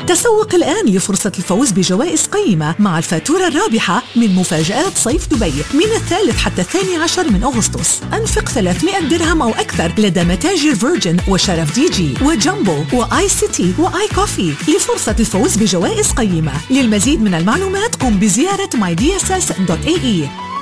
تسوق الآن لفرصة الفوز بجوائز قيمة مع الفاتورة الرابحة من مفاجآت صيف دبي من 3 حتى 12 من أغسطس. أنفق 300 درهم أو أكثر لدى متاجر فيرجن وشرف دي جي وجامبو وآي سيتي وآي كوفي لفرصة الفوز بجوائز قيمة. للمزيد من المعلومات قم بزيارة mydss.ae.